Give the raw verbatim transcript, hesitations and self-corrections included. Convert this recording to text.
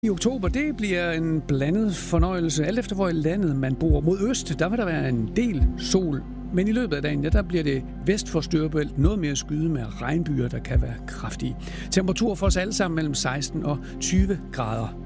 I oktober, det bliver en blandet fornøjelse. Alt efter hvor i landet man bor. Mod øst, der vil der være en del sol. Men i løbet af dagen, ja, der bliver det vest for Storebælt noget mere skyde med regnbyer, der kan være kraftige. Temperatur for os alle sammen mellem seksten og tyve grader.